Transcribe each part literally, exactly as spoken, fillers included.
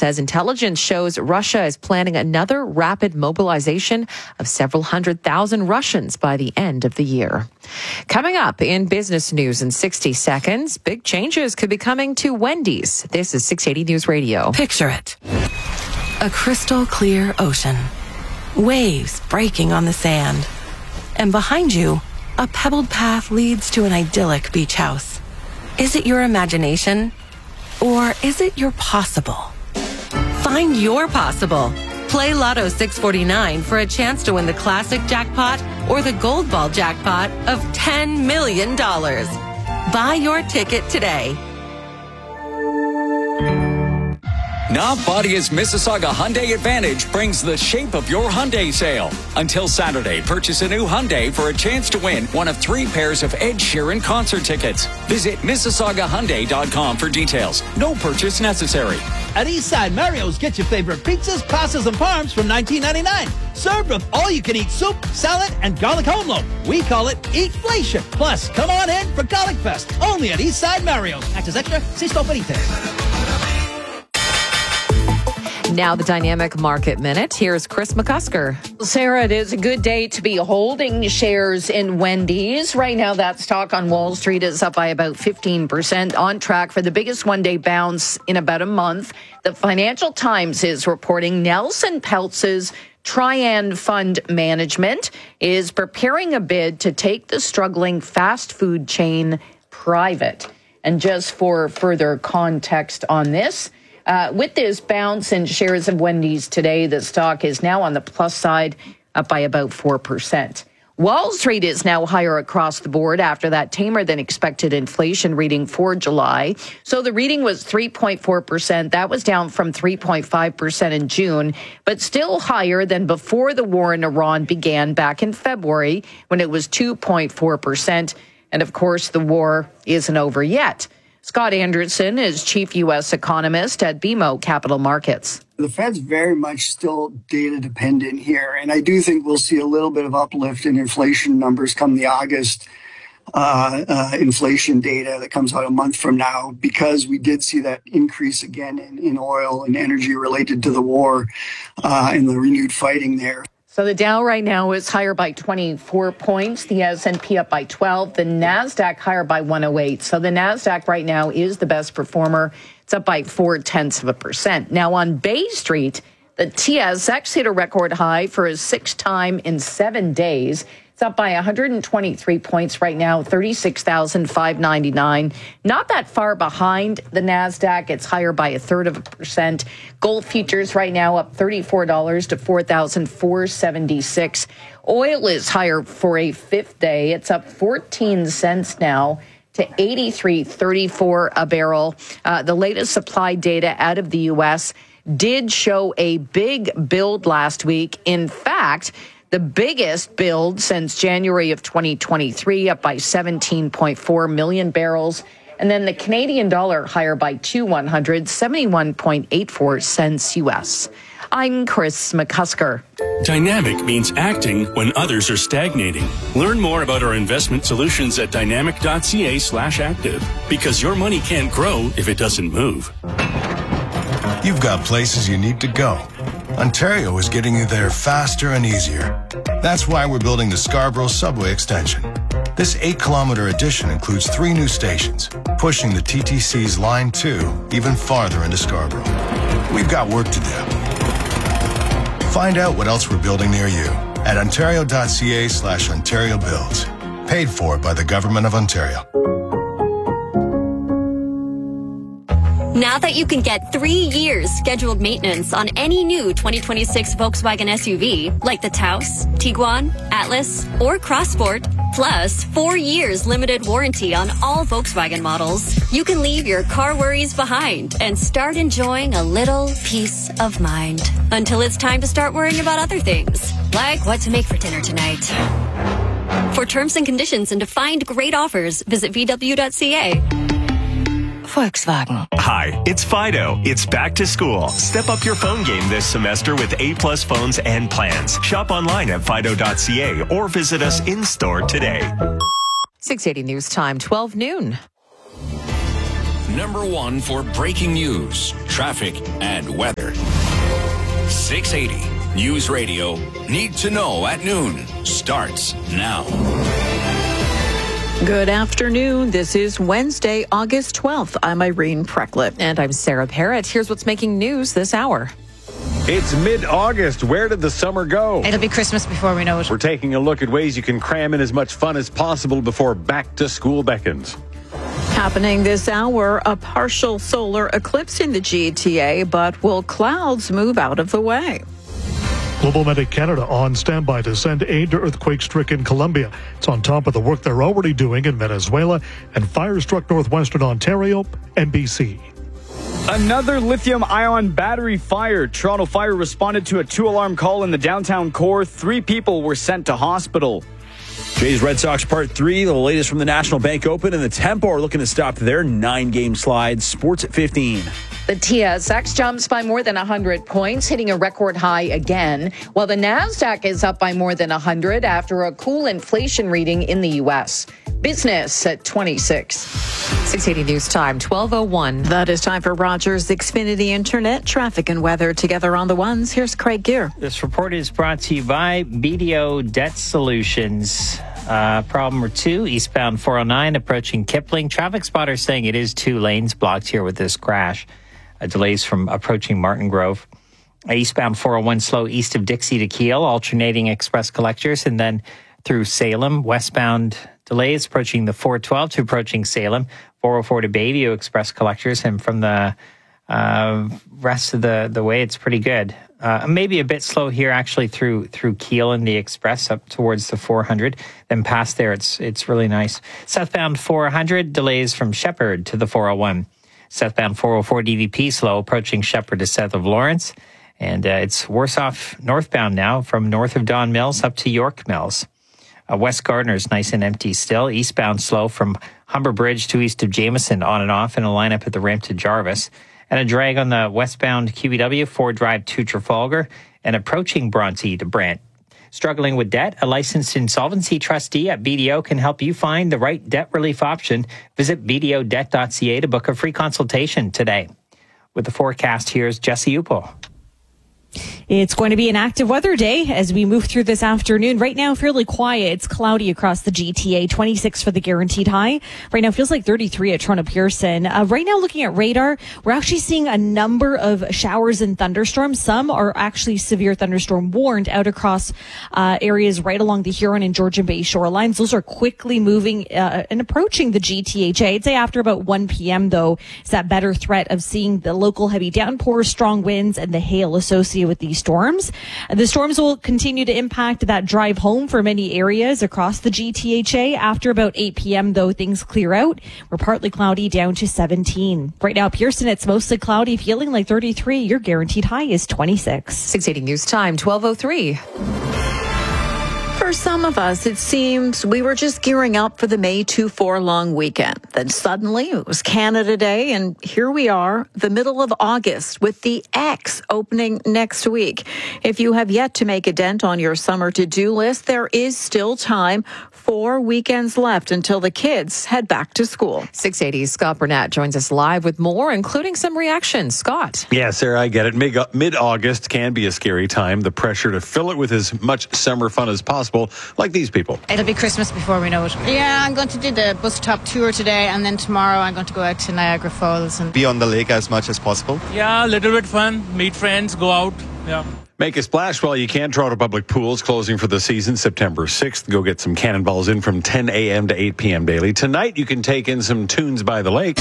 says intelligence shows Russia is planning another rapid mobilization of several hundred thousand Russians by the end of the year. Coming up in business news in sixty seconds, big changes could be coming to Wendy's. This is six eighty News Radio. Picture it. A crystal clear ocean. Waves breaking on the sand. And behind you, a pebbled path leads to an idyllic beach house. Is it your imagination? Or is it your possible? Find your possible. Play Lotto six forty-nine for a chance to win the classic jackpot or the gold ball jackpot of ten million dollars. Buy your ticket today. Now, Badia's Mississauga Hyundai Advantage brings the shape of your Hyundai sale. Until Saturday, purchase a new Hyundai for a chance to win one of three pairs of Ed Sheeran concert tickets. Visit Mississauga Hyundai dot com for details. No purchase necessary. At Eastside Mario's, get your favorite pizzas, pastas, and parms from nineteen ninety-nine. Served with all-you-can-eat soup, salad, and garlic home loaf. We call it Eatflation. Plus, come on in for Garlic Fest. Only at Eastside Mario's. Access extra, si sto benite. Now the Dynamic Market Minute. Here's Chris McCusker. Sarah, it is a good day to be holding shares in Wendy's. Right now, that stock on Wall Street is up by about fifteen percent, on track for the biggest one-day bounce in about a month. The Financial Times is reporting Nelson Peltz's Trian Fund Management is preparing a bid to take the struggling fast food chain private. And just for further context on this, Uh, with this bounce in shares of Wendy's today, the stock is now on the plus side, up by about four percent. Wall Street is now higher across the board after that tamer than expected inflation reading for July. So the reading was three point four percent. That was down from three point five percent in June, but still higher than before the war in Iran began back in February, when it was two point four percent. And of course, the war isn't over yet. Scott Anderson is chief U S economist at B M O Capital Markets. The Fed's very much still data dependent here, and I do think we'll see a little bit of uplift in inflation numbers come the August uh, uh, inflation data that comes out a month from now, because we did see that increase again in, in oil and energy related to the war uh, and the renewed fighting there. So the Dow right now is higher by twenty-four points, the S and P up by twelve, the NASDAQ higher by one oh eight. So the NASDAQ right now is the best performer. It's up by four-tenths of a percent. Now on Bay Street, the T S X hit a record high for a sixth time in seven days. It's up by one hundred twenty-three points right now, thirty-six thousand five hundred ninety-nine. Not that far behind the NASDAQ. It's higher by a third of a percent. Gold futures right now up thirty-four dollars to four thousand four hundred seventy-six. Oil is higher for a fifth day. It's up fourteen cents now to eighty-three thirty-four a barrel. Uh, the latest supply data out of the U S did show a big build last week. In fact, the biggest build since January of twenty twenty-three, up by seventeen point four million barrels. And then the Canadian dollar higher by two one hundred, seventy-one point eight four cents U S. I'm Chris McCusker. Dynamic means acting when others are stagnating. Learn more about our investment solutions at dynamic.ca slash active, because your money can't grow if it doesn't move. You've got places you need to go. Ontario is getting you there faster and easier. That's why we're building the Scarborough Subway Extension. This eight-kilometer addition includes three new stations, pushing the T T C's Line two even farther into Scarborough. We've got work to do. Find out what else we're building near you at ontario.ca slash Ontario Builds. Paid for by the Government of Ontario. Now that you can get three years scheduled maintenance on any new twenty twenty-six Volkswagen S U V, like the Taos, Tiguan, Atlas, or Crossport, plus four years limited warranty on all Volkswagen models, you can leave your car worries behind and start enjoying a little peace of mind. Until it's time to start worrying about other things, like what to make for dinner tonight. For terms and conditions and to find great offers, visit v w dot c a. Volkswagen. Hi, it's Fido. It's back to school. Step up your phone game this semester with A-plus phones and plans. Shop online at fido dot c a or visit us in-store today. six eighty News Time, twelve noon. Number one for breaking news. traffic, and weather. six eighty News Radio Need to Know at noon starts now. Good afternoon. This is Wednesday, August twelfth. I'm Irene Precklett. And I'm Sarah Parrott. Here's what's making news this hour. It's mid-August. Where did the summer go? It'll be Christmas before we know it. We're taking a look at ways you can cram in as much fun as possible before back to school beckons. Happening this hour, a partial solar eclipse in the G T A, but will clouds move out of the way? Global Medic Canada on standby to send aid to earthquake-stricken Colombia. It's on top of the work they're already doing in Venezuela and fire-struck northwestern Ontario. N B C. Another lithium-ion battery fire. Toronto Fire responded to a two-alarm call in the downtown core. Three people were sent to hospital. Jays Red Sox Part three, the latest from the National Bank Open, and the Tempo are looking to stop their nine-game slide. Sports at fifteen. The T S X jumps by more than one hundred points, hitting a record high again, while the NASDAQ is up by more than one hundred after a cool inflation reading in the U S. Business at twenty-six. six eighty News Time, twelve oh one. That is time for Rogers Xfinity Internet, traffic and weather together on the ones. Here's Craig Gear. This report is brought to you by B D O Debt Solutions. Uh, problem number two, eastbound four oh nine approaching Kipling. Traffic spotters saying it is two lanes blocked here with this crash. Uh, delays from approaching Martin Grove. Uh, eastbound four oh one slow east of Dixie to Kiel, alternating express collectors, and then through Salem. Westbound delays approaching the four twelve to approaching Salem. four oh four to Bayview express collectors, and from the uh, rest of the, the way, it's pretty good. Uh, maybe a bit slow here, actually, through through Kiel and the express up towards the four hundred. Then past there, it's it's really nice. Southbound four hundred, delays from Shepherd to the four oh one. Southbound four oh four D V P slow approaching Shepherd to south of Lawrence. And uh, it's worse off northbound now from north of Don Mills up to York Mills. Uh, West Gardner's nice and empty still. Eastbound slow from Humber Bridge to east of Jameson on and off, and a lineup at the ramp to Jarvis. And a drag on the westbound Q B W, Ford Drive to Trafalgar, and approaching Bronte to Brant. Struggling with debt? A licensed insolvency trustee at B D O can help you find the right debt relief option. Visit b d o debt dot c a to book a free consultation today. With the forecast, here's Jesse Upel. It's going to be an active weather day as we move through this afternoon. Right now, fairly quiet. It's cloudy across the G T A, twenty-six for the guaranteed high. Right now, feels like thirty-three at Toronto Pearson. Uh, right now, looking at radar, we're actually seeing a number of showers and thunderstorms. Some are actually severe thunderstorm warned out across uh, areas right along the Huron and Georgian Bay shorelines. Those are quickly moving uh, and approaching the G T H A. I'd say after about one p.m., though, is that better threat of seeing the local heavy downpours, strong winds, and the hail associated with these storms. The storms will continue to impact that drive home for many areas across the G T H A. After about eight p.m., though, things clear out. We're partly cloudy down to seventeen. Right now, Pearson, it's mostly cloudy, feeling like thirty-three. Your guaranteed high is twenty-six. six eighty News Time, twelve oh three. For some of us, it seems we were just gearing up for the May twenty-four long weekend. Then suddenly it was Canada Day, and here we are, the middle of August, with the X opening next week. If you have yet to make a dent on your summer to-do list, there is still time. Four weekends left until the kids head back to school. six eighty Scott Burnett joins us live with more, including some reactions. Scott. Yeah, Sarah, I get it. Mid-August can be a scary time. The pressure to fill it with as much summer fun as possible, like these people. It'll be Christmas before we know it. Yeah, I'm going to do the bus top tour today, and then tomorrow I'm going to go out to Niagara Falls and be on the lake as much as possible. Yeah, a little bit fun. Meet friends, go out. Yeah. Make a splash while you can. Toronto Public Pools closing for the season September sixth. Go get some cannonballs in from ten a.m. to eight p.m. daily. Tonight you can take in some tunes by the lake.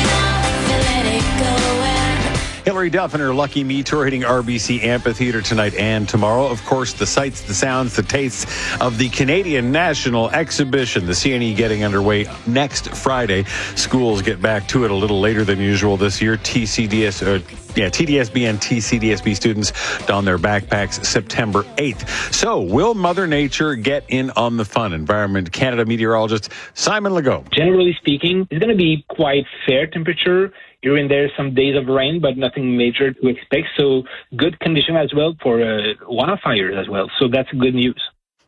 Hilary Duff and her Lucky Me tour hitting R B C Amphitheatre tonight and tomorrow. Of course, the sights, the sounds, the tastes of the Canadian National Exhibition. The C N E getting underway next Friday. Schools get back to it a little later than usual this year. T C D S, uh, yeah, T D S B and T C D S B students don their backpacks September eighth. So, will Mother Nature get in on the fun? Environment Canada meteorologist Simon Legault. Generally speaking, it's going to be quite fair temperature. Here and there, some days of rain, but nothing major to expect. So good condition as well for uh, wildfires as well. So that's good news.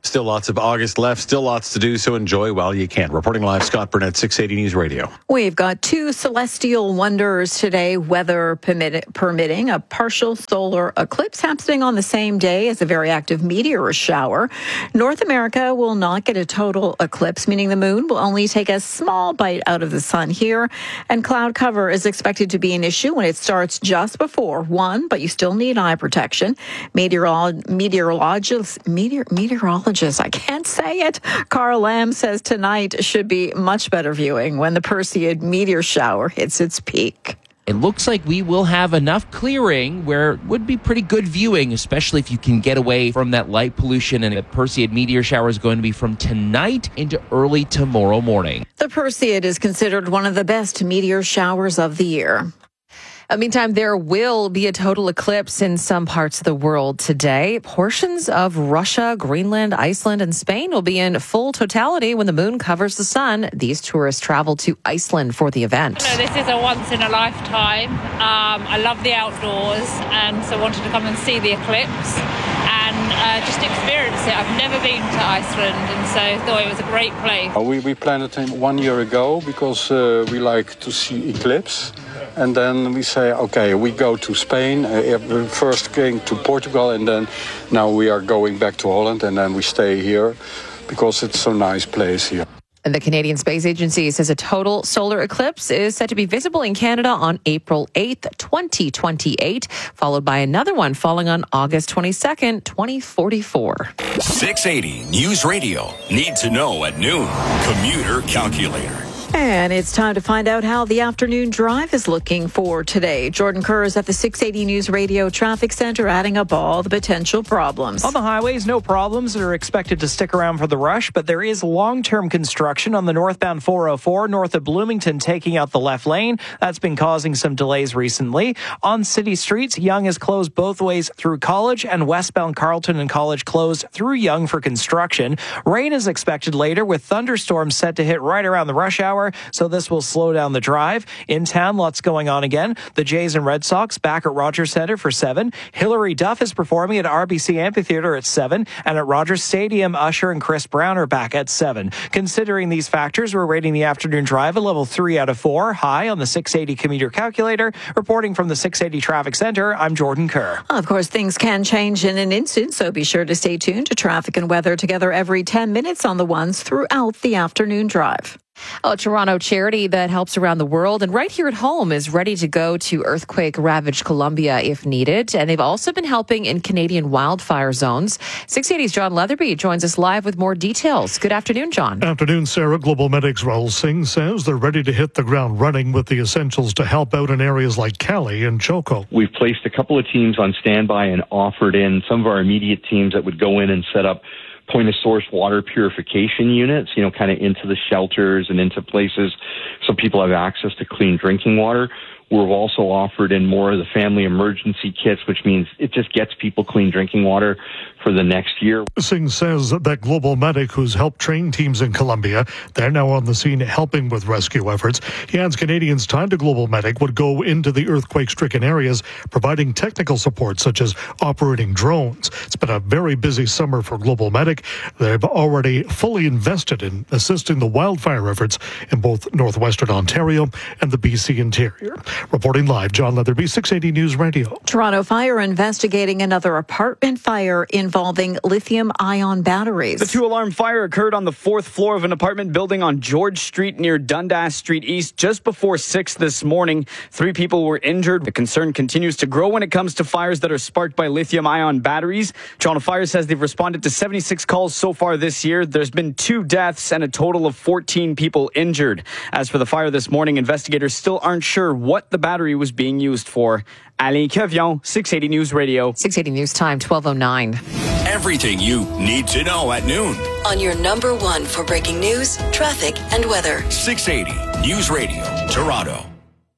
Still lots of August left, still lots to do, so enjoy while you can. Reporting live, Scott Burnett, six eighty News Radio. We've got two celestial wonders today, weather permit- permitting. A partial solar eclipse happening on the same day as a very active meteor shower. North America will not get a total eclipse, meaning the moon will only take a small bite out of the sun here. And cloud cover is expected to be an issue when it starts just before one, but you still need eye protection. Meteorolo- meteorologists, meteor- meteorologists I can't say it. Carl Lamb says tonight should be much better viewing when the Perseid meteor shower hits its peak. It looks like we will have enough clearing where it would be pretty good viewing, especially if you can get away from that light pollution. And the Perseid meteor shower is going to be from tonight into early tomorrow morning. The Perseid is considered one of the best meteor showers of the year. Uh, meantime, there will be a total eclipse in some parts of the world today. Portions of Russia, Greenland, Iceland, and Spain will be in full totality when the moon covers the sun. These tourists travel to Iceland for the event. So this is a once in a lifetime. Um, I love the outdoors, and so wanted to come and see the eclipse and uh, just experience it. I've never been to Iceland, and so thought it was a great place. We, we planned it one year ago because uh, we like to see eclipse. And then we say, okay, we go to Spain. Uh, first came to Portugal, and then now we are going back to Holland, and then we stay here because it's a nice place here. And the Canadian Space Agency says a total solar eclipse is set to be visible in Canada on April eighth, twenty twenty-eight, followed by another one falling on August twenty-second, twenty forty-four. six eighty News Radio. Need to know at noon. Commuter Calculator. And it's time to find out how the afternoon drive is looking for today. Jordan Kerr is at the six eighty News Radio Traffic Center, adding up all the potential problems. On the highways, no problems that are expected to stick around for the rush, but there is long-term construction on the northbound four oh four north of Bloomington, taking out the left lane. That's been causing some delays recently. On city streets, Yonge is closed both ways through College, and westbound Carleton and College closed through Yonge for construction. Rain is expected later, with thunderstorms set to hit right around the rush hour, so this will slow down the drive. In town, lots going on again. The Jays and Red Sox back at Rogers Center for seven. Hilary Duff is performing at R B C Amphitheater at seven. And at Rogers Stadium, Usher and Chris Brown are back at seven. Considering these factors, we're rating the afternoon drive a level three out of four, high on the six eighty Commuter Calculator. Reporting from the six eighty Traffic Center, I'm Jordan Kerr. Of course, things can change in an instant, so be sure to stay tuned to traffic and weather together every ten minutes on the ones throughout the afternoon drive. A Toronto charity that helps around the world and right here at home is ready to go to earthquake-ravaged Colombia if needed. And they've also been helping in Canadian wildfire zones. six eighty's John Leatherby joins us live with more details. Good afternoon, John. Afternoon, Sarah. Global Medics Rahul Singh says they're ready to hit the ground running with the essentials to help out in areas like Cali and Choco. We've placed a couple of teams on standby and offered in some of our immediate teams that would go in and set up point-of-source water purification units, you know, kind of into the shelters and into places so people have access to clean drinking water. We've also offered in more of the family emergency kits, which means it just gets people clean drinking water for the next year. Singh says that Global Medic, who's helped train teams in Colombia, they're now on the scene helping with rescue efforts. He adds Canadians tied to Global Medic would go into the earthquake-stricken areas, providing technical support such as operating drones. It's been a very busy summer for Global Medic. They've already fully invested in assisting the wildfire efforts in both northwestern Ontario and the B C interior. Reporting live, John Leatherby, six eighty News Radio. Toronto Fire investigating another apartment fire involving lithium-ion batteries. The two-alarm fire occurred on the fourth floor of an apartment building on George Street near Dundas Street East just before six this morning. Three people were injured. The concern continues to grow when it comes to fires that are sparked by lithium-ion batteries. Toronto Fire says they've responded to seventy-six calls so far this year. There's been two deaths and a total of fourteen people injured. As for the fire this morning, investigators still aren't sure what the battery was being used for. Alain Kevion, six eighty News Radio. six eighty News Time, twelve oh nine. Everything you need to know at noon. On your number one for breaking news, traffic, and weather. six eighty News Radio, Toronto.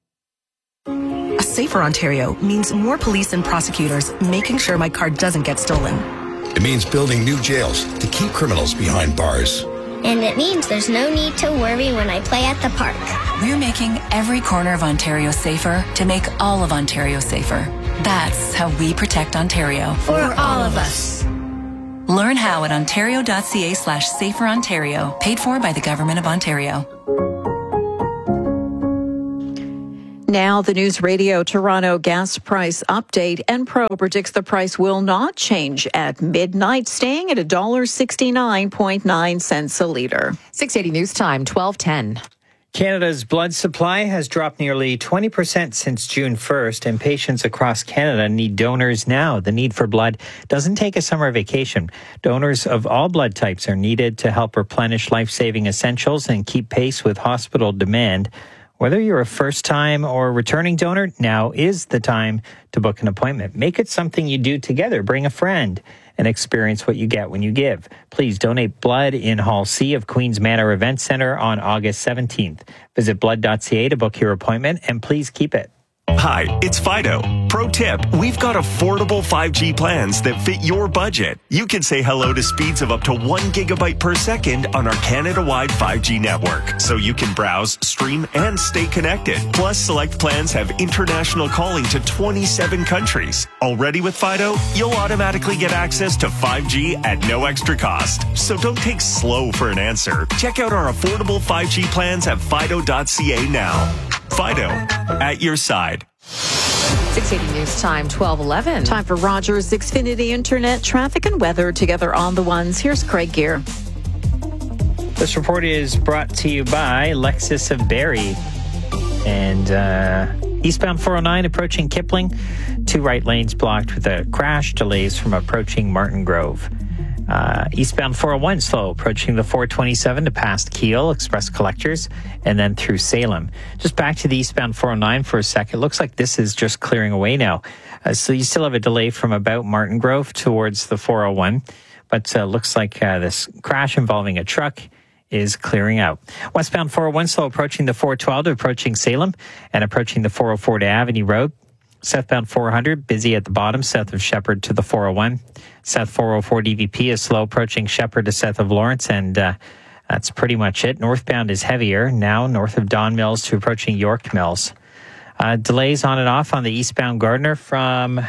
A safer Ontario means more police and prosecutors making sure my car doesn't get stolen. It means building new jails to keep criminals behind bars. And it means there's no need to worry when I play at the park. We're making every corner of Ontario safer to make all of Ontario safer. That's how we protect Ontario. For all of us. Learn how at ontario.ca slash safer Ontario. Paid for by the Government of Ontario. Now, the News Radio Toronto gas price update. Enpro predicts the price will not change at midnight, staying at one dollar sixty-nine point nine cents a litre. six eighty News Time, twelve ten. Canada's blood supply has dropped nearly twenty percent since June first, and patients across Canada need donors now. The need for blood doesn't take a summer vacation. Donors of all blood types are needed to help replenish life-saving essentials and keep pace with hospital demand. Whether you're a first-time or returning donor, now is the time to book an appointment. Make it something you do together. Bring a friend and experience what you get when you give. Please donate blood in Hall C of Queen's Manor Event Center on August seventeenth. Visit blood dot c a to book your appointment, and please keep it. Hi, it's Fido. Pro tip, we've got affordable five G plans that fit your budget. You can say hello to speeds of up to one gigabyte per second on our Canada-wide five G network, so you can browse, stream, and stay connected. Plus, select plans have international calling to twenty-seven countries. Already with Fido, you'll automatically get access to five G at no extra cost. So don't take slow for an answer. Check out our affordable five G plans at fido dot c a now. Fido, at your side. six eighty News Time, twelve eleven. Time for Rogers Xfinity Internet traffic and weather together on the ones. Here's Craig Gear. This report is brought to you by Lexus of Barrie. And uh, eastbound four oh nine approaching Kipling. Two right lanes blocked with a crash. Delays from approaching Martin Grove. Uh, eastbound four oh one slow approaching the four twenty-seven to past Kiel, Express Collectors, and then through Salem. Just back to the eastbound four oh nine for a second. Looks like this is just clearing away now. Uh, so you still have a delay from about Martin Grove towards the four oh one, but uh, looks like uh, this crash involving a truck is clearing out. Westbound four oh one slow approaching the four twelve to approaching Salem and approaching the four oh four to Avenue Road. Southbound four hundred, busy at the bottom, south of Shepherd to the four oh one. South four oh four D V P is slow approaching Shepherd to south of Lawrence, and uh, that's pretty much it. Northbound is heavier, now north of Don Mills to approaching York Mills. Uh, delays on and off on the eastbound Gardiner from,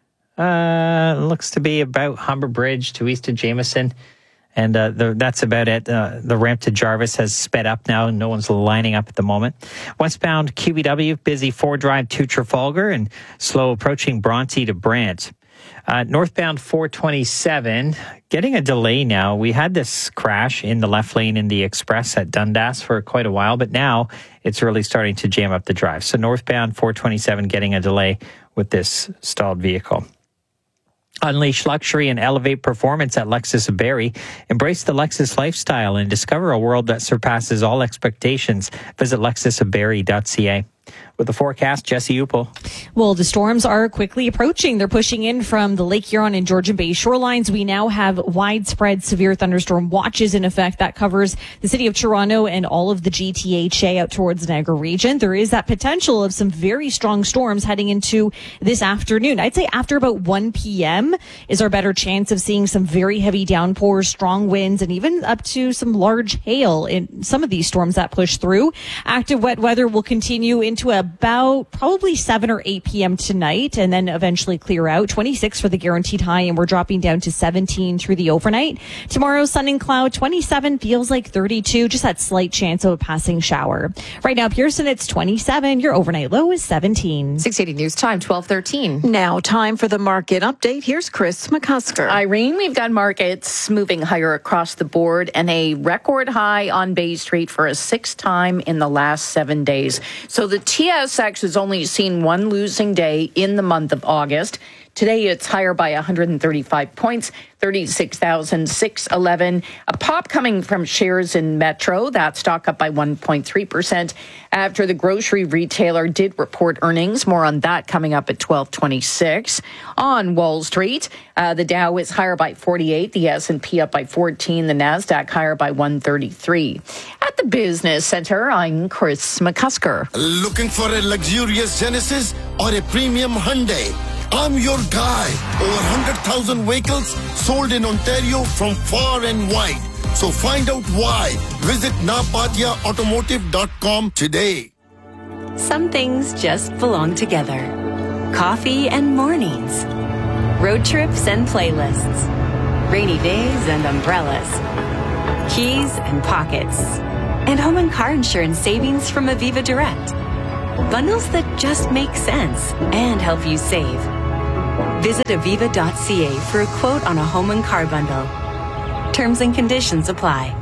uh, looks to be about Humber Bridge to east of Jameson. And uh, the, that's about it. Uh, the ramp to Jarvis has sped up now, and no one's lining up at the moment. Westbound Q B W, busy four Drive to Trafalgar, and slow approaching Bronte to Brant. Uh, northbound four twenty-seven, getting a delay now. We had this crash in the left lane in the Express at Dundas for quite a while, but now it's really starting to jam up the drive. So northbound four twenty-seven getting a delay with this stalled vehicle. Unleash luxury and elevate performance at Lexus of Barrie. Embrace the Lexus lifestyle and discover a world that surpasses all expectations. Visit lexus of barrie dot c a. With the forecast, Jesse Upel. Well, the storms are quickly approaching. They're pushing in from the Lake Huron and Georgian Bay shorelines. We now have widespread severe thunderstorm watches in effect. That covers the city of Toronto and all of the G T H A out towards the Niagara region. There is that potential of some very strong storms heading into this afternoon. I'd say after about one p.m. is our better chance of seeing some very heavy downpours, strong winds, and even up to some large hail in some of these storms that push through. Active wet weather will continue into about probably seven or eight p.m. tonight, and then eventually clear out. twenty-six for the guaranteed high, and we're dropping down to seventeen through the overnight. Tomorrow, sun and cloud, twenty-seven, feels like thirty-two, just that slight chance of a passing shower. Right now, Pearson, it's twenty-seven. Your overnight low is seventeen. six eighty News Time, twelve thirteen. Now, time for the market update. Here's Chris McCusker. Irene, we've got markets moving higher across the board and a record high on Bay Street for a sixth time in the last seven days. So the T S X has only seen one losing day in the month of August. Today, it's higher by one hundred thirty-five points, thirty-six thousand six hundred eleven. A pop coming from shares in Metro. That stock up by one point three percent after the grocery retailer did report earnings. More on that coming up at twelve twenty-six. On Wall Street, uh, the Dow is higher by forty-eight, the S and P up by fourteen, the NASDAQ higher by one thirty-three. At the Business Center, I'm Chris McCusker. Looking for a luxurious Genesis or a premium Hyundai? I'm your guy. Over one hundred thousand vehicles sold in Ontario from far and wide. So find out why. Visit napatia automotive dot com today. Some things just belong together. Coffee and mornings. Road trips and playlists. rainy days and umbrellas, keys and pockets, and home and car insurance savings from Aviva Direct. Bundles that just make sense and help you save. Visit aviva dot c a for a quote on a home and car bundle. Terms and conditions apply.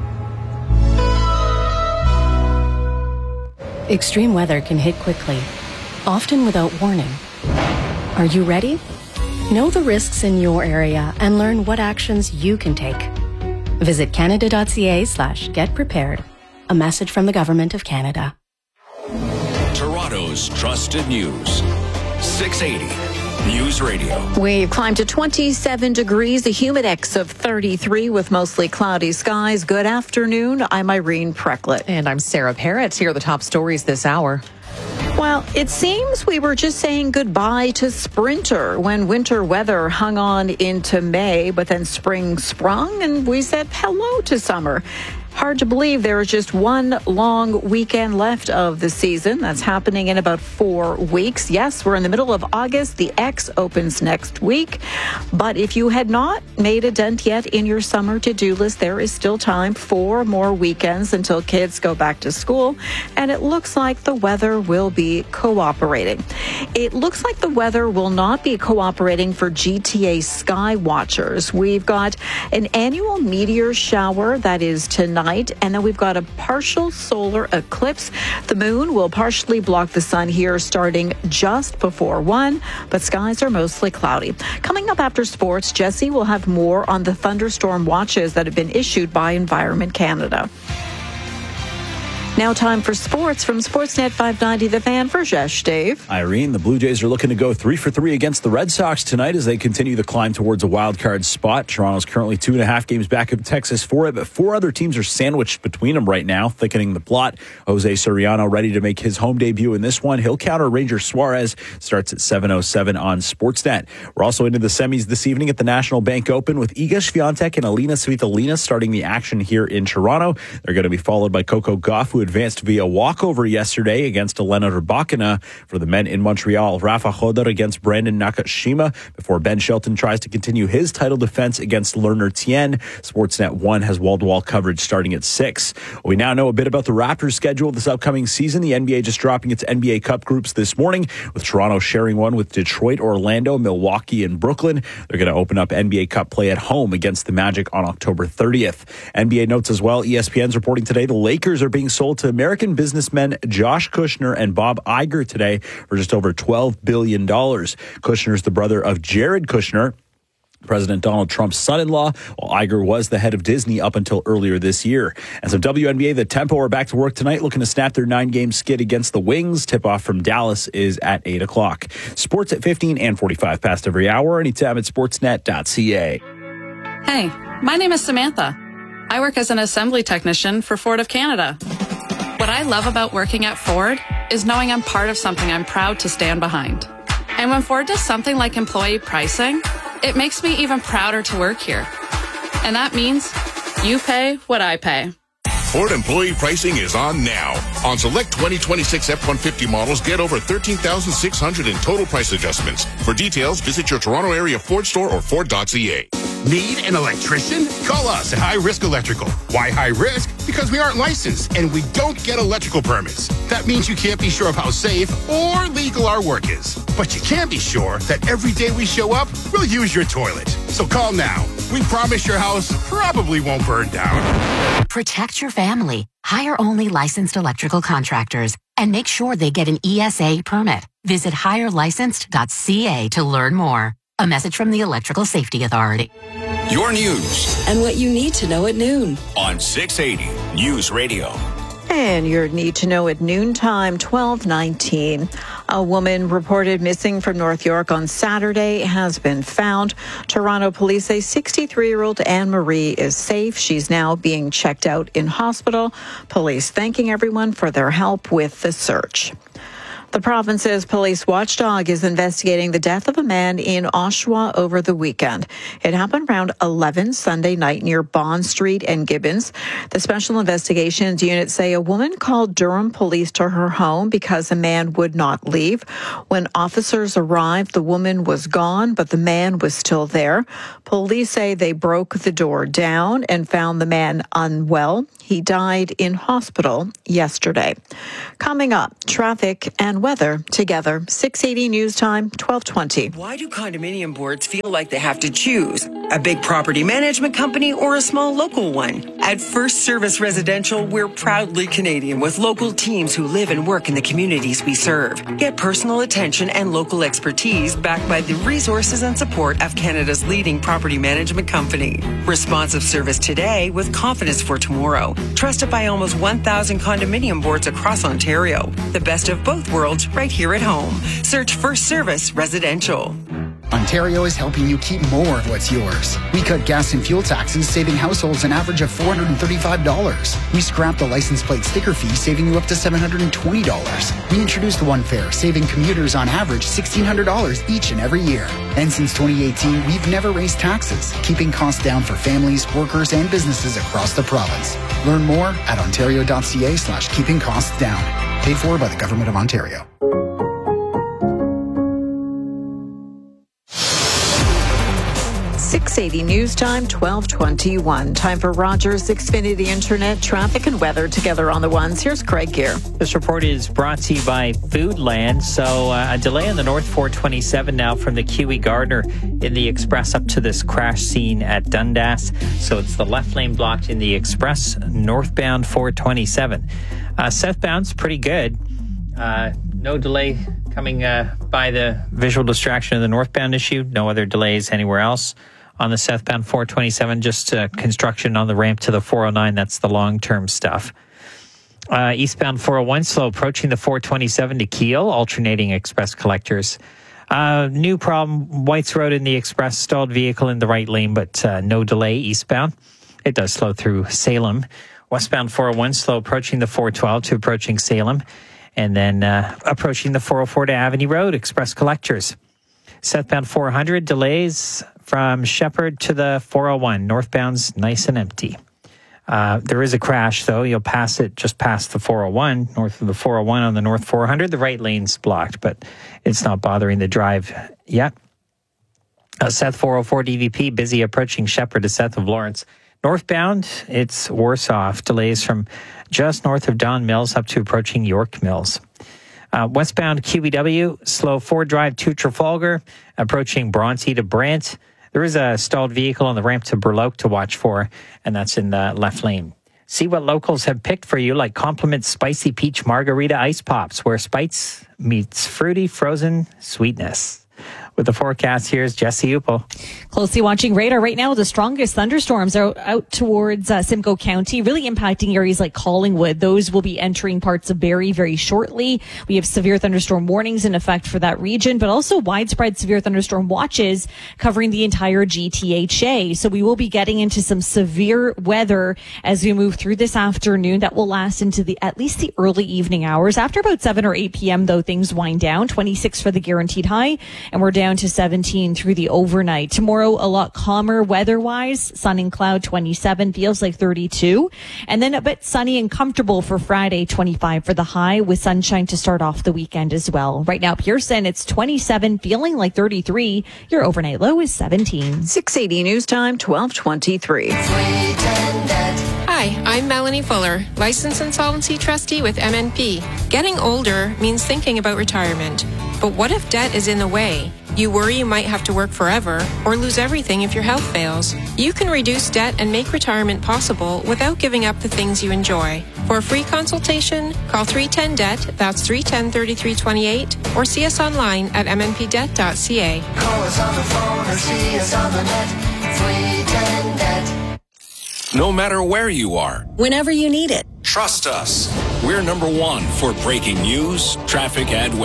Extreme weather can hit quickly, often without warning. Are you ready? Know the risks in your area and learn what actions you can take. Visit canada dot c a slash get prepared. A message from the Government of Canada. Toronto's trusted news. six eighty News Radio. We've climbed to twenty-seven degrees, a humid X of thirty-three with mostly cloudy skies. Good afternoon. I'm Irene Precklett. And I'm Sarah Parrott. Here are the top stories this hour. Well, it seems we were just saying goodbye to Sprinter when winter weather hung on into May, but then spring sprung and we said hello to summer. Hard to believe there is just one long weekend left of the season. That's happening in about four weeks. Yes, we're in the middle of August. The X opens next week. But if you had not made a dent yet in your summer to-do list, there is still time. Four more weekends until kids go back to school. And it looks like the weather will be cooperating. It looks like the weather will not be cooperating for G T A sky watchers. We've got an annual meteor shower that is tonight. And then we've got a partial solar eclipse. The moon will partially block the sun here starting just before one, but skies are mostly cloudy. Coming up after sports, Jesse will have more on the thunderstorm watches that have been issued by Environment Canada. Now time for sports from Sportsnet five ninety The Fan. For Jesh, Dave. Irene, the Blue Jays are looking to go three for three against the Red Sox tonight as they continue the climb towards a wild card spot. Toronto's currently two and a half games back of Texas for it, but four other teams are sandwiched between them right now, thickening the plot. Jose Soriano ready to make his home debut in this one. He'll counter Ranger Suarez. Starts at seven oh seven on Sportsnet. We're also into the semis this evening at the National Bank Open with Iga Swiatek and Alina Svitolina starting the action here in Toronto. They're going to be followed by Coco Gauff, who advanced via walkover yesterday against Elena Rybakina. For the men in Montreal, Rafa Chodor against Brandon Nakashima before Ben Shelton tries to continue his title defense against Lerner Tien. Sportsnet one has wall-to-wall coverage starting at six. We now know a bit about the Raptors' schedule this upcoming season. The N B A just dropping its N B A Cup groups this morning, with Toronto sharing one with Detroit, Orlando, Milwaukee, and Brooklyn. They're going to open up N B A Cup play at home against the Magic on October thirtieth. N B A notes as well, E S P N's reporting today the Lakers are being sold to American businessmen Josh Kushner and Bob Iger today for just over twelve billion dollars. Kushner's the brother of Jared Kushner, President Donald Trump's son-in-law, while Iger was the head of Disney up until earlier this year. As of W N B A, the Tempo are back to work tonight, looking to snap their nine-game skid against the Wings. Tip-off from Dallas is at eight o'clock. Sports at fifteen and forty-five past every hour, anytime at sportsnet dot c a. Hey, my name is Samantha. I work as an assembly technician for Ford of Canada. What I love about working at Ford is knowing I'm part of something I'm proud to stand behind. And when Ford does something like employee pricing, it makes me even prouder to work here. And that means you pay what I pay. Ford employee pricing is on now. On select twenty twenty-six F one fifty models, get over thirteen thousand six hundred in total price adjustments. For details, visit your Toronto area Ford store or Ford dot c a. Need an electrician? Call us at High Risk Electrical. Why high risk? Because we aren't licensed and we don't get electrical permits. That means you can't be sure of how safe or legal our work is. But you can be sure that every day we show up, we'll use your toilet. So call now. We promise your house probably won't burn down. Protect your family. Hire only licensed electrical contractors and make sure they get an E S A permit. Visit hire licensed dot c a to learn more. A message from the Electrical Safety Authority. Your news. And what you need to know at noon. On six eighty News Radio. And your need to know at noontime, twelve nineteen. A woman reported missing from North York on Saturday has been found. Toronto police say sixty-three-year-old Anne-Marie is safe. She's now being checked out in hospital. Police thanking everyone for their help with the search. The province's police watchdog is investigating the death of a man in Oshawa over the weekend. It happened around eleven Sunday night near Bond Street and Gibbons. The Special Investigations Unit say a woman called Durham police to her home because a man would not leave. When officers arrived, the woman was gone, but the man was still there. Police say they broke the door down and found the man unwell. He died in hospital yesterday. Coming up, traffic and weather together. six eighty News Time, twelve twenty. Why do condominium boards feel like they have to choose? A big property management company or a small local one? At First Service Residential, we're proudly Canadian with local teams who live and work in the communities we serve. Get personal attention and local expertise backed by the resources and support of Canada's leading property management company. Responsive service today with confidence for tomorrow. Trusted by almost one thousand condominium boards across Ontario. The best of both worlds right here at home. Search First Service Residential. Ontario is helping you keep more of what's yours. We cut gas and fuel taxes, saving households an average of four hundred thirty-five dollars. We scrapped the license plate sticker fee, saving you up to seven hundred twenty dollars. We introduced One Fare, saving commuters on average sixteen hundred dollars each and every year. And since twenty eighteen, we've never raised taxes, keeping costs down for families, workers, and businesses across the province. Learn more at ontario.ca slash keeping costs down. Paid for by the Government of Ontario. six eighty News Time, twelve twenty-one. Time for Rogers Xfinity Internet, traffic and weather together on the ones. Here's Craig Gear. This report is brought to you by Foodland. So uh, a delay on the North four twenty-seven now from the Q E Gardner in the Express up to this crash scene at Dundas. So it's the left lane blocked in the Express, northbound four twenty-seven. Uh, southbound's pretty good. Uh, no delay coming uh, by the visual distraction of the northbound issue. No other delays anywhere else. On the southbound four twenty-seven, just uh, construction on the ramp to the four oh nine. That's the long-term stuff. Uh, eastbound four oh one, slow approaching the four twenty-seven to Kiel, alternating express collectors. Uh, new problem, White's Road in the Express, stalled vehicle in the right lane, but uh, no delay eastbound. It does slow through Salem. Westbound four oh one, slow approaching the four twelve to approaching Salem. And then uh, approaching the four oh four to Avenue Road, express collectors. Southbound four hundred, delays from Shepherd to the four oh one. Northbound's nice and empty. Uh, there is a crash, though. You'll pass it just past the four oh one, north of the four oh one on the North four hundred. The right lane's blocked, but it's not bothering the drive yet. Uh, South four oh four D V P, busy approaching Shepherd to south of Lawrence. Northbound, it's worse off. Delays from just north of Don Mills up to approaching York Mills. Uh, westbound Q E W, slow Ford Drive to Trafalgar, approaching Bronte to Brant. There is a stalled vehicle on the ramp to Burloak to watch for, and that's in the left lane. See what locals have picked for you, like Compliment Spicy Peach Margarita Ice Pops, where spice meets fruity frozen sweetness. With the forecast, here's Jesse Upel. Closely watching radar right now. The strongest thunderstorms are out towards uh, Simcoe County, really impacting areas like Collingwood. Those will be entering parts of Barrie very shortly. We have severe thunderstorm warnings in effect for that region, but also widespread severe thunderstorm watches covering the entire G T H A. So we will be getting into some severe weather as we move through this afternoon. That will last into the at least the early evening hours. After about seven or eight p.m., though, things wind down. twenty-six for the guaranteed high, and we're down to seventeen through the overnight. Tomorrow, a lot calmer weather-wise. Sun and cloud, twenty-seven, feels like thirty-two. And then a bit sunny and comfortable for Friday, twenty-five for the high, with sunshine to start off the weekend as well. Right now, Pearson, it's twenty-seven, feeling like thirty-three. Your overnight low is seventeen. six eighty News Time, twelve twenty-three. Hi, I'm Melanie Fuller, licensed insolvency trustee with M N P. Getting older means thinking about retirement. But what if debt is in the way? You worry you might have to work forever or lose everything if your health fails. You can reduce debt and make retirement possible without giving up the things you enjoy. For a free consultation, call three one zero D E B T, that's three one zero, three three two eight, or see us online at m n p debt dot c a. Call us on the phone or see us on the net, three one zero D E B T. No matter where you are, whenever you need it. Trust us. We're number one for breaking news, traffic, and weather.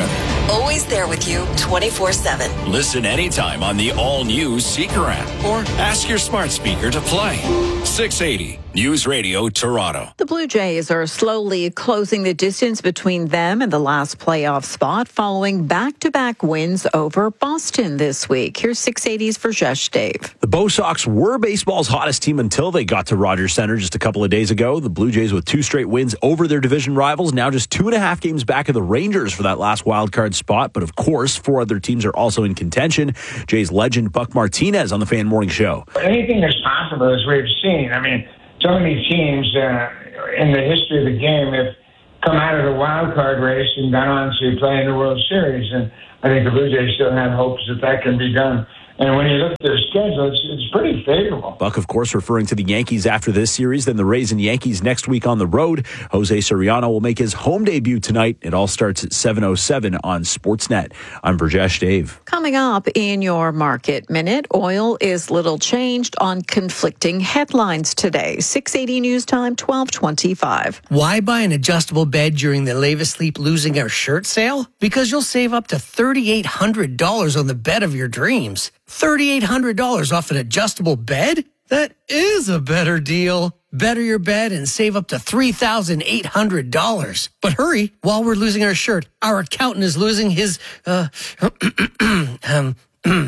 always there with you twenty-four seven. Listen anytime on the all-new Seeker app or ask your smart speaker to play. six eighty News Radio Toronto. The Blue Jays are slowly closing the distance between them and the last playoff spot following back-to-back wins over Boston this week. Here's six eighty's Vergesh Dave. The Bo Sox were baseball's hottest team until they got to Rogers Center just a couple of days ago. The Blue Jays with two straight wins over their division rivals, now just two and a half games back of the Rangers for that last wild card spot. But of course, four other teams are also in contention. Jays legend Buck Martinez on the Fan Morning Show. Anything is possible, as we've seen. I mean, so many teams uh, in the history of the game have come out of the wild card race and gone on to play in the World Series. And I think the Blue Jays still have hopes that that can be done. And when you look at their schedule, it's, it's pretty favorable. Buck, of course, referring to the Yankees after this series, then the Rays and Yankees next week on the road. Jose Soriano will make his home debut tonight. It all starts at seven oh seven on Sportsnet. I'm Vergesh Dave. Coming up in your Market Minute, oil is little changed on conflicting headlines today. six eighty News Time, twelve twenty-five. Why buy an adjustable bed during the Leva Sleep Losing Our Shirt sale? Because you'll save up to three thousand eight hundred dollars on the bed of your dreams. three thousand eight hundred dollars off an adjustable bed? That is a better deal. Better your bed and save up to three thousand eight hundred dollars. But hurry, while we're losing our shirt, our accountant is losing his, uh, um,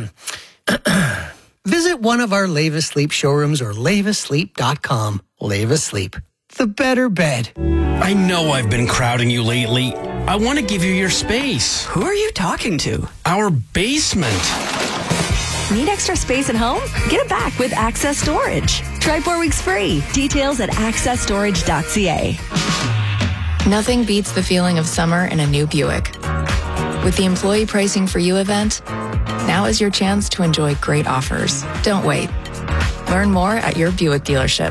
visit one of our Leva Sleep showrooms or leva sleep dot com. Leva Sleep, the better bed. I know I've been crowding you lately. I want to give you your space. Who are you talking to? Our basement. Need extra space at home? Get it back with Access Storage. Try four weeks free. Details at access storage dot c a. Nothing beats the feeling of summer in a new Buick. With the Employee Pricing for You event, now is your chance to enjoy great offers. Don't wait. Learn more at your Buick dealership.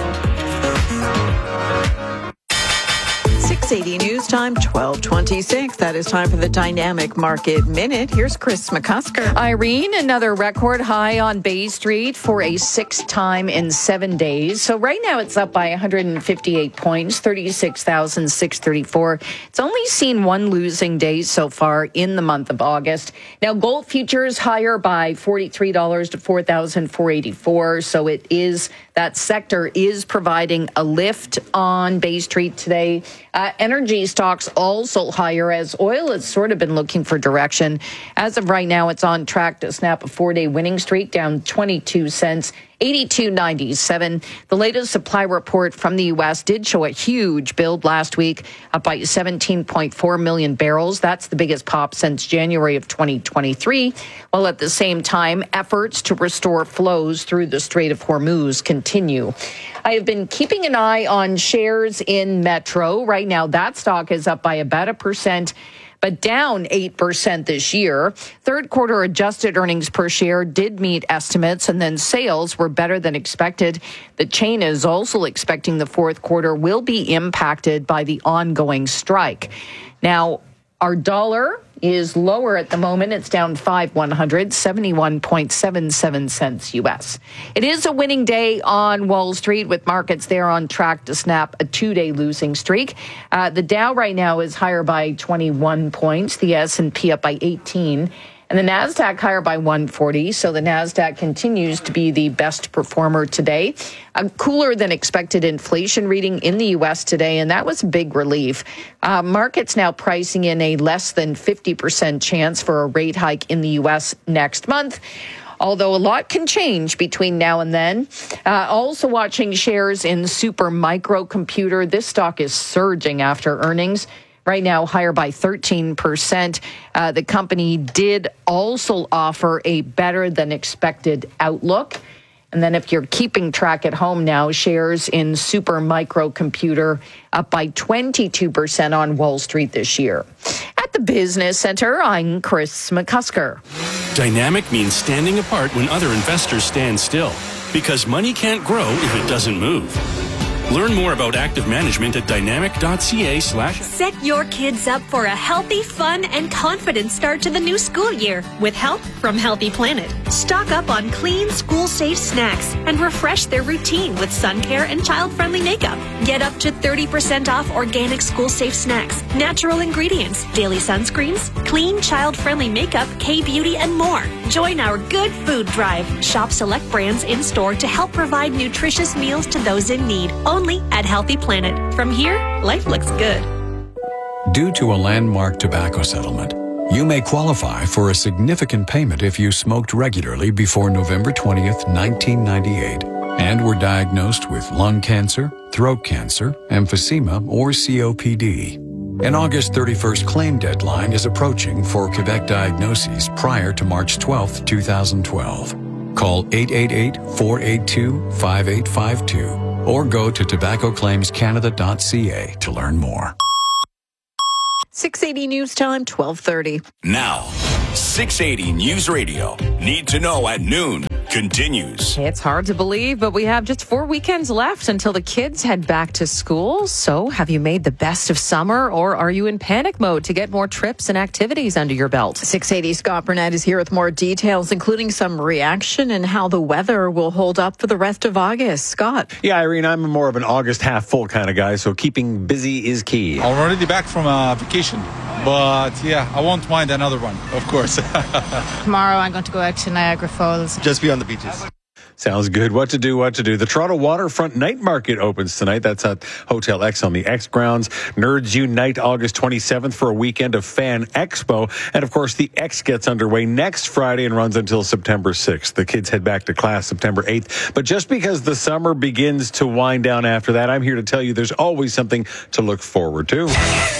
six eighty News Time, twelve twenty-six. That is time for the Dynamic Market Minute. Here's Chris McCusker. Irene, another record high on Bay Street for a sixth time in seven days. So right now it's up by one hundred fifty-eight points, thirty-six thousand six hundred thirty-four. It's only seen one losing day so far in the month of August. Now gold futures higher by forty-three dollars to four thousand four hundred eighty-four. So it is, that sector is providing a lift on Bay Street today. Uh, energy stocks also higher as oil has sort of been looking for direction. As of right now, it's on track to snap a four-day winning streak, down twenty-two cents, eighty-two ninety-seven. The latest supply report from the U S did show a huge build last week, up by seventeen point four million barrels. That's the biggest pop since January of twenty twenty-three, while at the same time, efforts to restore flows through the Strait of Hormuz continue. I have been keeping an eye on shares in Metro. Right now, that stock is up by about a percent, but down eight percent this year. Third quarter adjusted earnings per share did meet estimates, and then sales were better than expected. The chain is also expecting the fourth quarter will be impacted by the ongoing strike. Now, our dollar is lower at the moment. It's down five one hundred, seventy-one point seven seven cents U S. It is a winning day on Wall Street with markets there on track to snap a two-day losing streak. Uh, the Dow right now is higher by twenty-one points, the S and P up by eighteen, and the NASDAQ higher by one forty. So the NASDAQ continues to be the best performer today. A cooler than expected inflation reading in the U S today, and that was a big relief. Uh, markets now pricing in a less than fifty percent chance for a rate hike in the U S next month. Although a lot can change between now and then. Uh, also watching shares in Super Microcomputer. This stock is surging after earnings. Right now, higher by thirteen percent. Uh, the company did also offer a better than expected outlook. And then if you're keeping track at home now, shares in Super Microcomputer up by twenty-two percent on Wall Street this year. At the Business Center, I'm Chris McCusker. Dynamic means standing apart when other investors stand still, because money can't grow if it doesn't move. Learn more about active management at dynamic.ca slash. Set your kids up for a healthy, fun, and confident start to the new school year with help from Healthy Planet. Stock up on clean, school-safe snacks and refresh their routine with sun care and child-friendly makeup. Get up to thirty percent off organic school-safe snacks, natural ingredients, daily sunscreens, clean, child-friendly makeup, K-beauty, and more. Join our Good Food Drive. Shop select brands in-store to help provide nutritious meals to those in need. Only at Healthy Planet. From here, life looks good. Due to a landmark tobacco settlement, you may qualify for a significant payment if you smoked regularly before November twentieth, nineteen ninety-eight, and were diagnosed with lung cancer, throat cancer, emphysema, or C O P D. An August thirty-first claim deadline is approaching for Quebec diagnoses prior to March twelfth, twenty twelve. Call eight eight eight, four eight two, five eight five two or go to tobacco claims canada dot c a to learn more. six eighty News Time, twelve thirty. Now, six eighty News Radio. Need to know at noon continues. It's hard to believe, but we have just four weekends left until the kids head back to school. So have you made the best of summer, or are you in panic mode to get more trips and activities under your belt? six eighty Scott Burnett is here with more details, including some reaction and how the weather will hold up for the rest of August. Scott. Yeah, Irene, I'm more of an August half full kind of guy, so keeping busy is key. I'm already back from uh, vacation, but yeah, I won't mind another one, of course. Tomorrow I'm going to go out to Niagara Falls. Just be on the beaches. Sounds good. What to do, what to do. The Toronto Waterfront Night Market opens tonight. That's at Hotel X on the X grounds. Nerds Unite August twenty-seventh for a weekend of Fan Expo. And of course, the X gets underway next Friday and runs until September sixth. The kids head back to class September eighth. But just because the summer begins to wind down after that, I'm here to tell you there's always something to look forward to.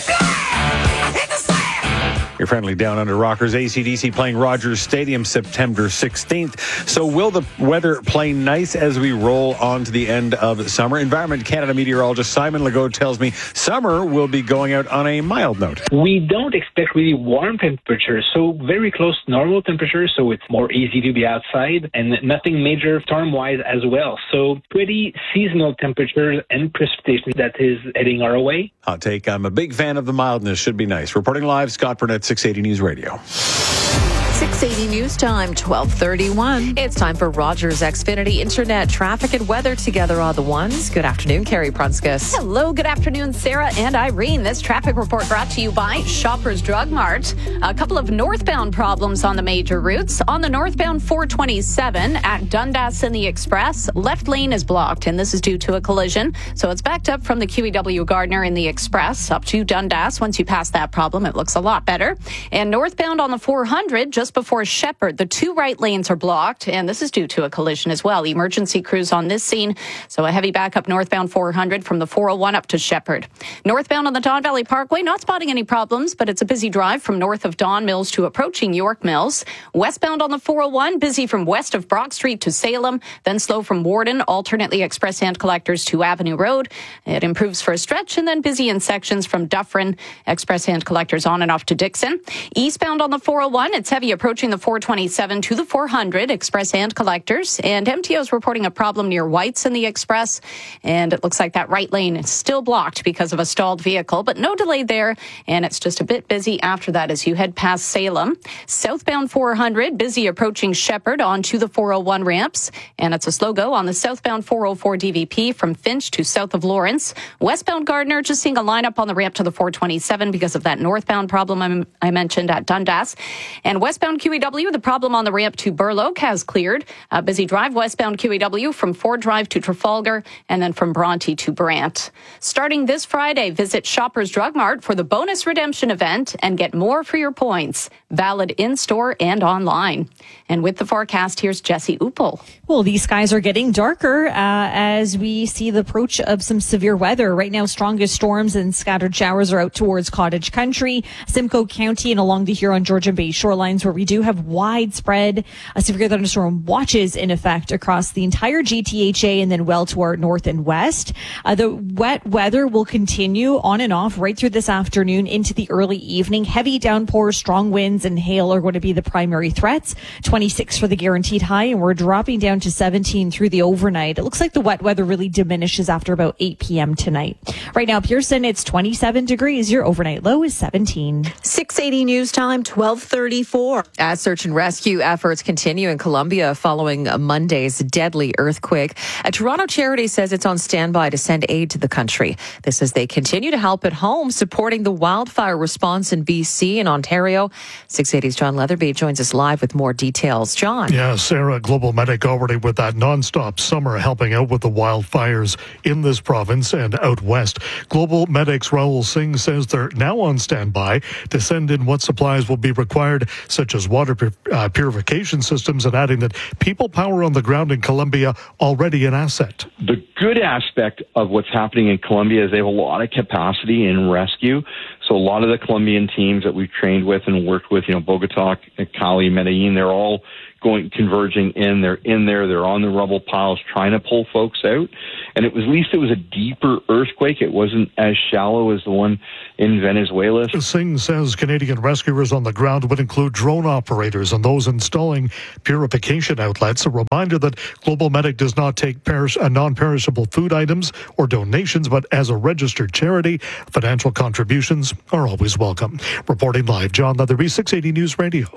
Your friendly Down Under Rockers, A C D C playing Rogers Stadium September sixteenth. So will the weather play nice as we roll on to the end of summer? Environment Canada meteorologist Simon Legault tells me summer will be going out on a mild note. We don't expect really warm temperatures, so very close to normal temperatures, so it's more easy to be outside, and nothing major storm-wise as well. So pretty seasonal temperatures and precipitation that is heading our way. Hot take, I'm a big fan of the mildness. Should be nice. Reporting live, Scott Burnett, six eighty News Radio. six eighty News Time, twelve thirty-one. It's time for Rogers Xfinity Internet traffic and weather together on the ones. Good afternoon, Carrie Prunskis. Hello, good afternoon, Sarah and Irene. This traffic report brought to you by Shoppers Drug Mart. A couple of northbound problems on the major routes. On the northbound four twenty-seven at Dundas in the Express, left lane is blocked, and this is due to a collision. So it's backed up from the Q E W Gardner in the Express up to Dundas. Once you pass that problem, it looks a lot better. And northbound on the four hundred, just before Shepherd, the two right lanes are blocked, and this is due to a collision as well. Emergency crews on this scene, so a heavy backup northbound four hundred from the four oh one up to Shepherd. Northbound on the Don Valley Parkway, not spotting any problems, but it's a busy drive from north of Don Mills to approaching York Mills. Westbound on the four oh one, busy from west of Brock Street to Salem, then slow from Warden, alternately express hand collectors to Avenue Road. It improves for a stretch, and then busy in sections from Dufferin, express hand collectors on and off to Dixon. Eastbound on the four oh one, it's heavy approaching the four twenty-seven to the four hundred, express hand collectors. And M T O is reporting a problem near White's in the Express. And it looks like that right lane is still blocked because of a stalled vehicle, but no delay there. And it's just a bit busy after that as you head past Salem. Southbound four hundred, busy approaching Shepherd onto the four oh one ramps. And it's a slow go on the southbound four oh four D V P from Finch to south of Lawrence. Westbound Gardner, just seeing a lineup on the ramp to the four twenty-seven because of that northbound problem I, I mentioned at Dundas. And westbound Q E W, the problem on the ramp to Burloak has cleared. A busy drive westbound Q E W from Ford Drive to Trafalgar and then from Bronte to Brant. Starting this Friday, visit Shoppers Drug Mart for the bonus redemption event and get more for your points. Valid in-store and online. And with the forecast, here's Jesse Uppel. Well, these skies are getting darker uh, as we see the approach of some severe weather. Right now, strongest storms and scattered showers are out towards Cottage Country, Simcoe County, and along the Huron-Georgian Bay shorelines where we We do have widespread uh, severe thunderstorm watches in effect across the entire G T H A and then well to our north and west. Uh, the wet weather will continue on and off right through this afternoon into the early evening. Heavy downpours, strong winds, and hail are going to be the primary threats. twenty-six for the guaranteed high, and we're dropping down to seventeen through the overnight. It looks like the wet weather really diminishes after about eight p.m. tonight. Right now, Pearson, it's twenty-seven degrees. Your overnight low is seventeen. six eighty news time, twelve thirty-four. As search and rescue efforts continue in Colombia following Monday's deadly earthquake, a Toronto charity says it's on standby to send aid to the country. This as they continue to help at home, supporting the wildfire response in B C and Ontario. six eighty's John Leatherby joins us live with more details. John. Yeah, Sarah, Global Medic already with that nonstop summer helping out with the wildfires in this province and out west. Global Medic's Rahul Singh says they're now on standby to send in what supplies will be required, such as water uh, purification systems, and adding that people power on the ground in Colombia already an asset. The good aspect of what's happening in Colombia is they have a lot of capacity in rescue. So a lot of the Colombian teams that we've trained with and worked with, you know, Bogota, Cali, Medellin, they're all going, converging in. They're in there. They're on the rubble piles trying to pull folks out. And it was, at least it was a deeper earthquake. It wasn't as shallow as the one in Venezuela. Singh says Canadian rescuers on the ground would include drone operators and those installing purification outlets. A reminder that Global Medic does not take perish, uh, non-perishable food items or donations, but as a registered charity, financial contributions are always welcome. Reporting live, John Leatherby, six eighty News Radio.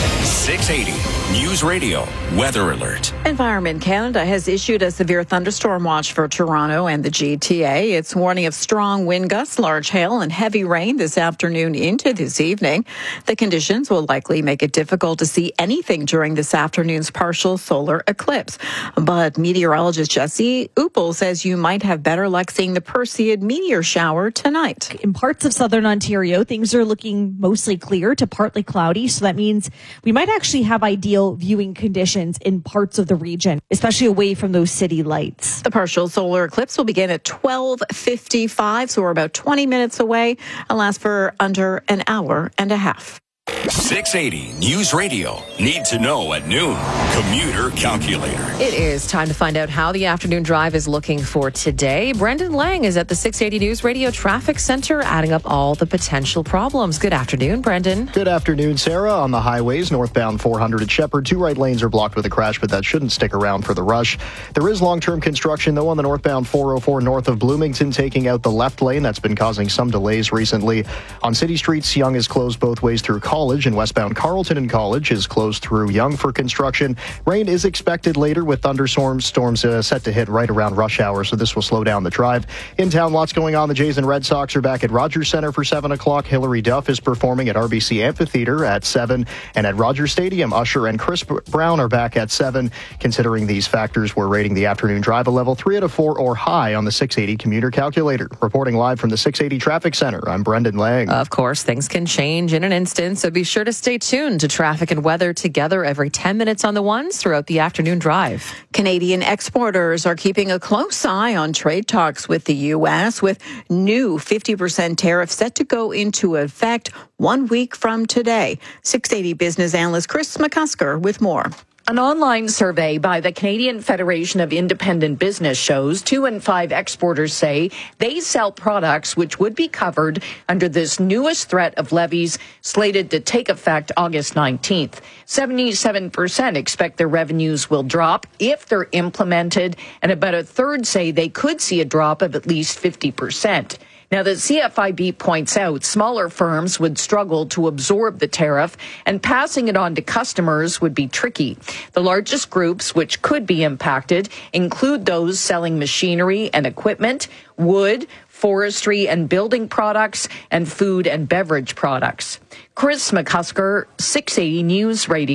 six eighty News Radio Weather Alert. Environment Canada has issued a severe thunderstorm watch for Toronto and the G T A. It's warning of strong wind gusts, large hail, and heavy rain this afternoon into this evening. The conditions will likely make it difficult to see anything during this afternoon's partial solar eclipse. But meteorologist Jesse Uppel says you might have better luck seeing the Perseid meteor shower tonight. In parts of southern Ontario, things are looking mostly clear to partly cloudy, so that means we might actually have ideal viewing conditions in parts of the region, especially away from those city lights. The partial solar eclipse will begin at twelve fifty-five, so we're about twenty minutes away, and last for under an hour and a half. six eighty News Radio. Need to know at noon. Commuter Calculator. It is time to find out how the afternoon drive is looking for today. Brendan Lang is at the six eighty News Radio Traffic Center, adding up all the potential problems. Good afternoon, Brendan. Good afternoon, Sarah. On the highways, northbound four hundred at Shepherd, two right lanes are blocked with a crash, but that shouldn't stick around for the rush. There is long-term construction, though, on the northbound four oh four north of Bloomington, taking out the left lane. That's been causing some delays recently. On city streets, Yonge is closed both ways through College, and westbound Carleton and College is closed through Yonge for construction. Rain is expected later with thunderstorms. Storms uh, set to hit right around rush hour, so this will slow down the drive. In town, lots going on. The Jays and Red Sox are back at Rogers Center for seven o'clock. Hilary Duff is performing at R B C Amphitheater at seven. And at Rogers Stadium, Usher and Chris Brown are back at seven. Considering these factors, we're rating the afternoon drive a level three out of four or high on the six eighty Commuter Calculator. Reporting live from the six eighty Traffic Center, I'm Brendan Lang. Of course, things can change in an instant, so be sure to stay tuned to traffic and weather together every ten minutes on the ones throughout the afternoon drive. Canadian exporters are keeping a close eye on trade talks with the U S, with new fifty percent tariffs set to go into effect one week from today. six eighty business analyst Chris McCusker with more. An online survey by the Canadian Federation of Independent Business shows two in five exporters say they sell products which would be covered under this newest threat of levies slated to take effect August nineteenth. seventy-seven percent expect their revenues will drop if they're implemented, and about a third say they could see a drop of at least fifty percent. Now, the C F I B points out smaller firms would struggle to absorb the tariff, and passing it on to customers would be tricky. The largest groups which could be impacted include those selling machinery and equipment, wood, forestry and building products, and food and beverage products. Chris McCusker, six eighty News Radio.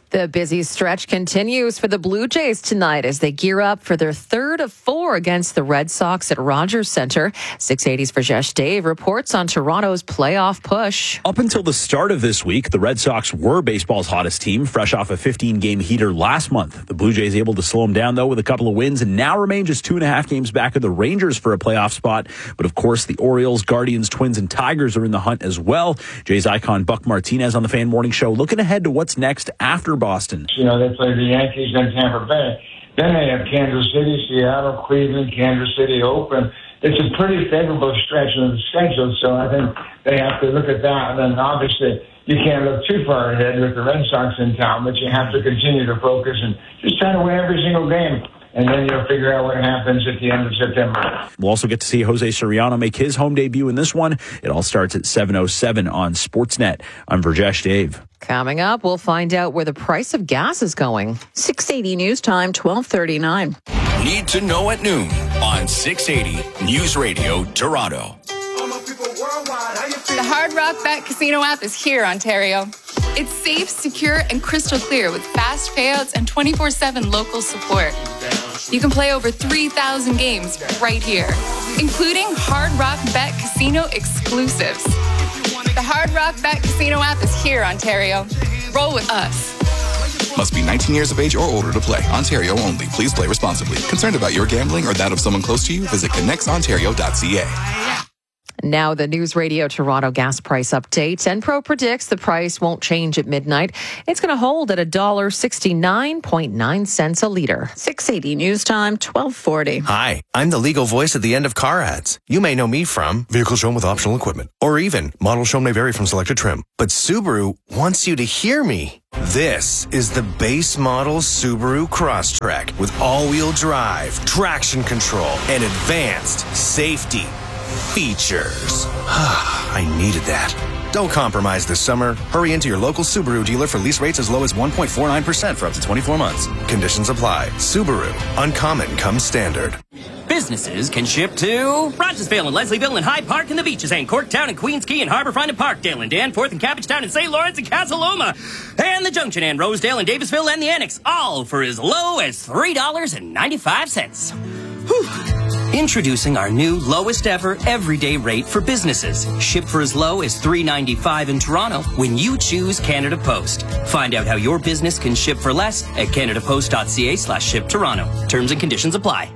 The busy stretch continues for the Blue Jays tonight as they gear up for their third of four against the Red Sox at Rogers Centre. six eighty's Rajesh Dave reports on Toronto's playoff push. Up until the start of this week, the Red Sox were baseball's hottest team, fresh off a fifteen-game heater last month. The Blue Jays able to slow them down, though, with a couple of wins and now remain just two and a half games back of the Rangers for a playoff spot. But, of course, the Orioles, Guardians, Twins, and Tigers are in the hunt as well. Jays icon Buck Martinez on the Fan Morning Show looking ahead to what's next after Boston. You know, they play the Yankees and Tampa Bay. Then they have Kansas City, Seattle, Cleveland, Kansas City, Oakland. It's a pretty favorable stretch of the schedule, so I think they have to look at that. And then obviously you can't look too far ahead with the Red Sox in town, but you have to continue to focus and just try to win every single game. And then you'll figure out what happens at the end of September. We'll also get to see Jose Soriano make his home debut in this one. It all starts at seven oh seven on Sportsnet. I'm Rajesh Dave. Coming up, we'll find out where the price of gas is going. six eighty News Time, twelve thirty-nine. Need to know at noon on six eighty News Radio Toronto. The Hard Rock Bet Casino app is here, Ontario. It's safe, secure, and crystal clear with fast payouts and twenty-four seven local support. You can play over three thousand games right here, including Hard Rock Bet Casino exclusives. The Hard Rock Bet Casino app is here, Ontario. Roll with us. Must be nineteen years of age or older to play. Ontario only. Please play responsibly. Concerned about your gambling or that of someone close to you? Visit connects ontario dot c a. Now the News Radio Toronto gas price update. Enpro predicts the price won't change at midnight. It's going to hold at one dollar sixty-nine point nine cents a litre. six eighty News Time, twelve forty. Hi, I'm the legal voice at the end of car ads. You may know me from vehicle shown with optional equipment, or even model shown may vary from selected trim. But Subaru wants you to hear me. This is the base model Subaru Crosstrek with all-wheel drive, traction control, and advanced safety features. I needed that. Don't compromise this summer. Hurry into your local Subaru dealer for lease rates as low as one point four nine percent for up to twenty-four months. Conditions apply. Subaru. Uncommon comes standard. Businesses can ship to Rogersville and Leslieville and Hyde Park and the Beaches and Corktown and Queens Quay and Harbourfront and Parkdale and Danforth and Cabbagetown and Saint Lawrence and Casaloma and the Junction and Rosedale and Davisville and the Annex, all for as low as three dollars and ninety-five cents. Whew. Introducing our new lowest ever everyday rate for businesses. Ship for as low as three dollars and ninety-five cents in Toronto when you choose Canada Post. Find out how your business can ship for less at canadapost.ca slash ship Toronto. Terms and conditions apply.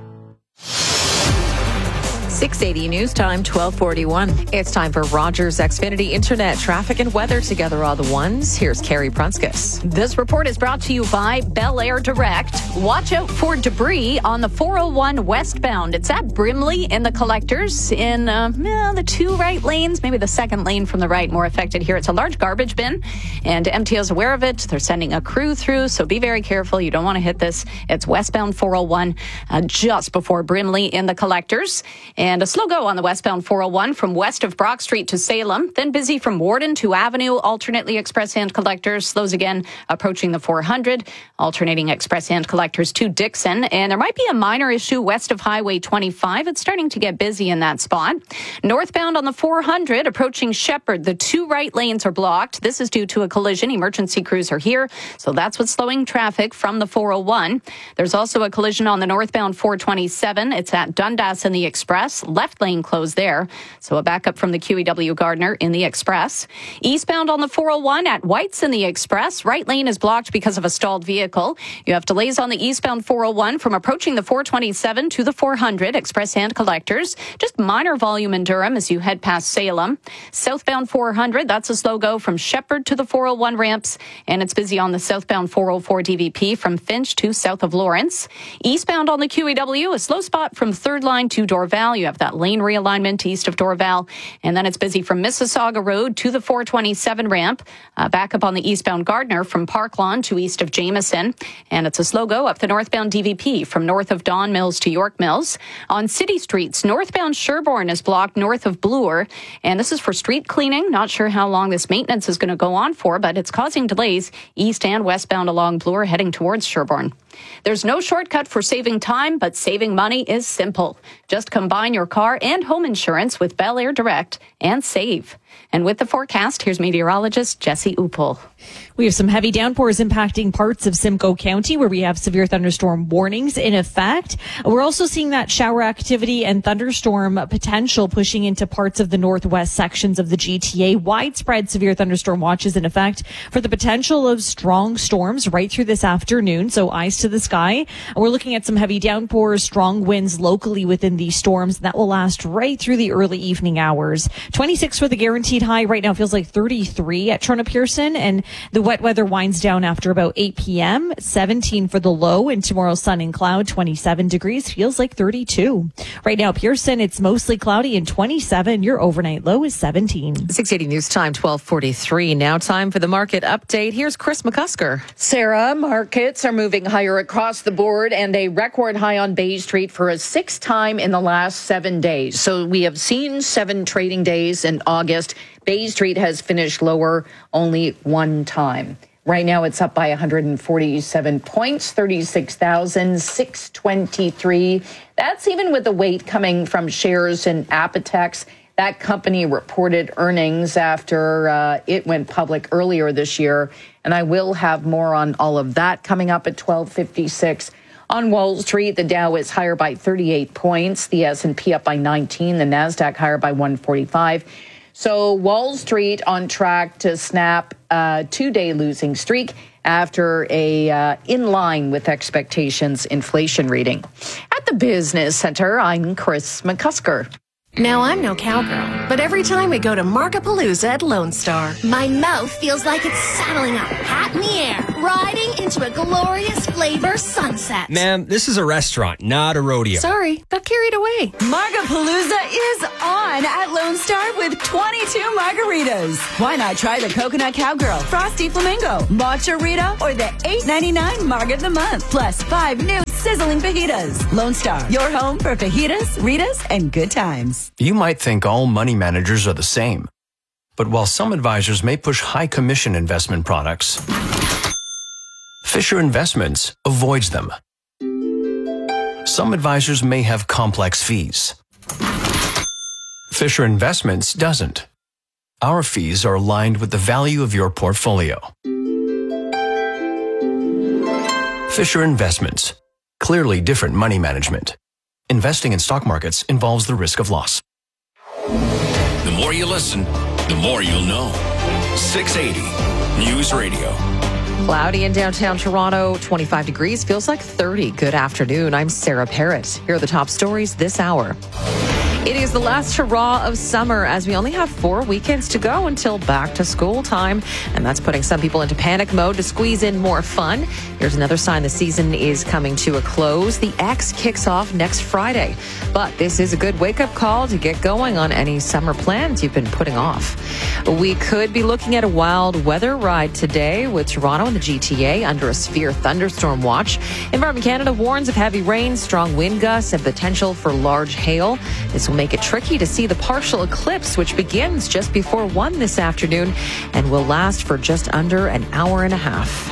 six eighty News Time, twelve forty-one. It's time for Rogers Xfinity Internet traffic and weather together all the ones. Here's Carrie Prunskis. This report is brought to you by Bel Air Direct. Watch out for debris on the four oh one westbound. It's at Brimley in the collectors in uh, the two right lanes, maybe the second lane from the right more affected here. It's a large garbage bin, and M T O is aware of it. They're sending a crew through, so be very careful. You don't want to hit this. It's westbound four oh one uh, just before Brimley in the collectors. And a slow go on the westbound four oh one from west of Brock Street to Salem. Then busy from Warden to Avenue, alternately express hand collectors. Slows again approaching the four hundred, alternating express hand collectors to Dixon. And there might be a minor issue west of Highway twenty-five. It's starting to get busy in that spot. Northbound on the four hundred, approaching Shepherd, the two right lanes are blocked. This is due to a collision. Emergency crews are here, so that's what's slowing traffic from the four oh one. There's also a collision on the northbound four twenty-seven. It's at Dundas in the Express. Left lane closed there, so a backup from the Q E W Gardner in the Express. Eastbound on the four oh one at White's in the Express. Right lane is blocked because of a stalled vehicle. You have delays on the eastbound four oh one from approaching the four twenty-seven to the four hundred. Express hand collectors. Just minor volume in Durham as you head past Salem. Southbound four hundred, that's a slow go from Shepherd to the four oh one ramps, and it's busy on the southbound four oh four D V P from Finch to south of Lawrence. Eastbound on the Q E W, a slow spot from third line to Dorval. You have that lane realignment east of Dorval, and then it's busy from Mississauga Road to the four twenty-seven ramp. Uh, back up on the eastbound Gardner from Park Lawn to east of Jameson, and it's a slow go up the northbound D V P from north of Don Mills to York Mills. On city streets, northbound Sherbourne is blocked north of Bloor, and this is for street cleaning. Not sure how long this maintenance is going to go on for, but it's causing delays east and westbound along Bloor heading towards Sherbourne. There's no shortcut for saving time, but saving money is simple. Just combine your car and home insurance with Bel Air Direct and save. And with the forecast, here's meteorologist Jesse Upol. We have some heavy downpours impacting parts of Simcoe County where we have severe thunderstorm warnings in effect. We're also seeing that shower activity and thunderstorm potential pushing into parts of the northwest sections of the G T A. Widespread severe thunderstorm watches in effect for the potential of strong storms right through this afternoon. So eyes to the sky. We're looking at some heavy downpours, strong winds locally within these storms. That will last right through the early evening hours. twenty-six for the guaranteed high. Right now feels like thirty-three at Toronto Pearson, and the wet weather winds down after about eight p.m. seventeen for the low, and tomorrow sun and cloud, twenty-seven degrees, feels like thirty-two. Right now, Pearson, it's mostly cloudy and twenty-seven. Your overnight low is seventeen. six eighty News Time, twelve forty-three. Now time for the market update. Here's Chris McCusker. Sarah, markets are moving higher across the board and a record high on Bay Street for a sixth time in the last seven days. So we have seen seven trading days in August. Bay Street has finished lower only one time. Right now, it's up by one hundred forty-seven points, thirty-six thousand six hundred twenty-three. That's even with the weight coming from shares in Apotex. That company reported earnings after uh, it went public earlier this year. And I will have more on all of that coming up at twelve fifty-six. On Wall Street, the Dow is higher by thirty-eight points. The S and P up by nineteen. The NASDAQ higher by one forty-five. So Wall Street on track to snap a two-day losing streak after a uh, in line with expectations inflation reading. At the Business Center, I'm Chris McCusker. Now, I'm no cowgirl, but every time we go to Markapalooza at Lone Star, my mouth feels like it's saddling up, hat in the air, riding into a glorious flavor sunset. Ma'am, this is a restaurant, not a rodeo. Sorry, got carried away. Markapalooza is on at Lone Star with twenty-two margaritas. Why not try the Coconut Cowgirl, Frosty Flamingo, Matcha Rita, or the eight ninety-nine Marg of the Month, plus five new sizzling fajitas. Lone Star, your home for fajitas, Ritas, and good times. You might think all money managers are the same. But while some advisors may push high commission investment products, Fisher Investments avoids them. Some advisors may have complex fees. Fisher Investments doesn't. Our fees are aligned with the value of your portfolio. Fisher Investments. Clearly different money management. Investing in stock markets involves the risk of loss. The more you listen, the more you'll know. six eighty News Radio. Cloudy in downtown Toronto, twenty-five degrees, feels like thirty. Good afternoon. I'm Sarah Parrott. Here are the top stories this hour. It is the last hurrah of summer as we only have four weekends to go until back to school time. And that's putting some people into panic mode to squeeze in more fun. Here's another sign the season is coming to a close. The X kicks off next Friday. But this is a good wake-up call to get going on any summer plans you've been putting off. We could be looking at a wild weather ride today with Toronto and the G T A under a severe thunderstorm watch. Environment Canada warns of heavy rain, strong wind gusts, and potential for large hail. This will make it tricky to see the partial eclipse, which begins just before one this afternoon and will last for just under an hour and a half.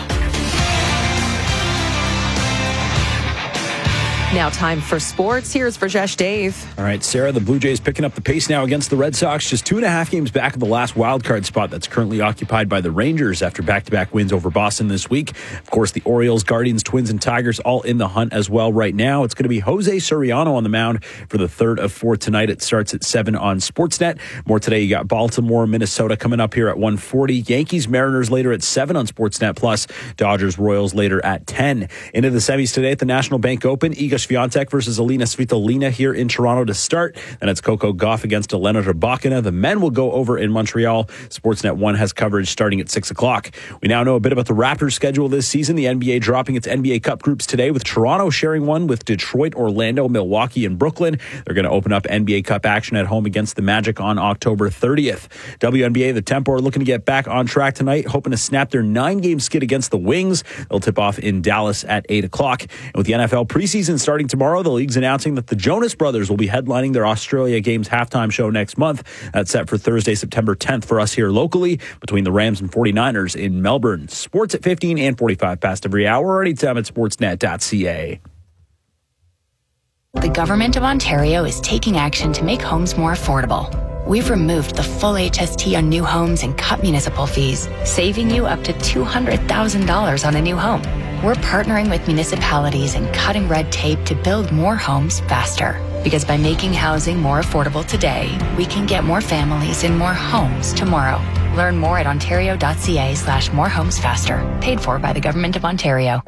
Now time for sports. Here's Rajesh Dave. All right, Sarah, the Blue Jays picking up the pace now against the Red Sox. Just two and a half games back of the last wild card spot that's currently occupied by the Rangers after back-to-back wins over Boston this week. Of course, the Orioles, Guardians, Twins, and Tigers all in the hunt as well right now. It's going to be Jose Soriano on the mound for the third of four tonight. It starts at seven on Sportsnet. More today, you got Baltimore, Minnesota coming up here at one forty. Yankees, Mariners later at seven on Sportsnet Plus. Dodgers, Royals later at ten. Into the semis today at the National Bank Open. Iga Swiatek versus Alina Svitolina here in Toronto to start. Then it's Coco Gauff against Elena Rybakina. The men will go over in Montreal. Sportsnet one has coverage starting at six o'clock. We now know a bit about the Raptors' schedule this season. The N B A dropping its N B A Cup groups today with Toronto sharing one with Detroit, Orlando, Milwaukee, and Brooklyn. They're going to open up N B A Cup action at home against the Magic on October thirtieth. W N B A, the Tempo are looking to get back on track tonight, hoping to snap their nine-game skid against the Wings. They'll tip off in Dallas at eight o'clock. And with the N F L preseason starting tomorrow, the league's announcing that the Jonas Brothers will be headlining their Australia Games halftime show next month. That's set for Thursday, September tenth for us here locally between the Rams and forty-niners in Melbourne. Sports at fifteen and forty-five past every hour or anytime at sportsnet dot c a. The Government of Ontario is taking action to make homes more affordable. we've removed the full H S T on new homes and cut municipal fees, saving you up to two hundred thousand dollars on a new home. We're partnering with municipalities and cutting red tape to build more homes faster. Because by making housing more affordable today, we can get more families in more homes tomorrow. Learn more at ontario.ca slash more homes faster. Paid for by the Government of Ontario.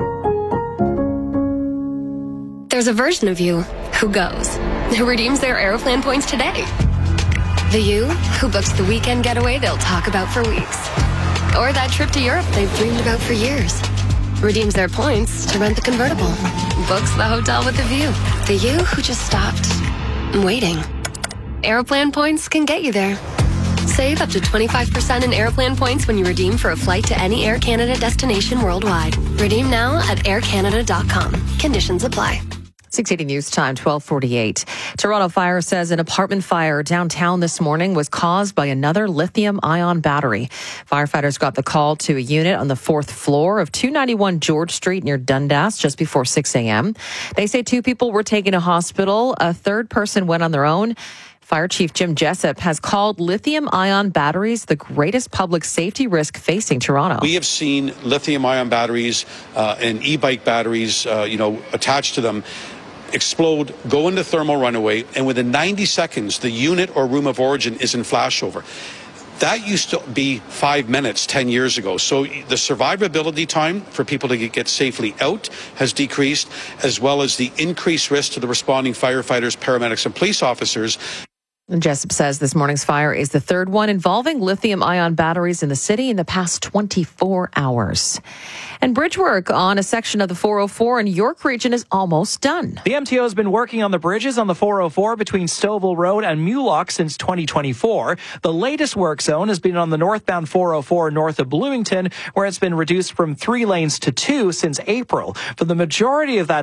There's a version of you who goes, who redeems their Aeroplan points today. The you who books the weekend getaway they'll talk about for weeks. Or that trip to Europe they've dreamed about for years. Redeems their points to rent the convertible. Books the hotel with the view. The you who just stopped waiting. Aeroplan points can get you there. Save up to twenty-five percent in Aeroplan points when you redeem for a flight to any Air Canada destination worldwide. Redeem now at air canada dot com. Conditions apply. six eighty News Time, twelve forty-eight. Toronto Fire says an apartment fire downtown this morning was caused by another lithium-ion battery. Firefighters got the call to a unit on the fourth floor of two ninety-one George Street near Dundas just before six a.m. They say two people were taken to hospital. A third person went on their own. Fire Chief Jim Jessup has called lithium-ion batteries the greatest public safety risk facing Toronto. We have seen lithium-ion batteries uh, and e-bike batteries, uh, you know, attached to them explode, go into thermal runaway, and within ninety seconds, the unit or room of origin is in flashover. That used to be five minutes ten years ago. So the survivability time for people to get safely out has decreased, as well as the increased risk to the responding firefighters, paramedics, and police officers. Jessup says this morning's fire is the third one involving lithium-ion batteries in the city in the past twenty-four hours. And bridge work on a section of the four oh four in York Region is almost done. The M T O has been working on the bridges on the four oh four between Stouffville Road and Mulock since twenty twenty-four. The latest work zone has been on the northbound four oh four north of Bloomington, where it's been reduced from three lanes to two since April. For the majority of that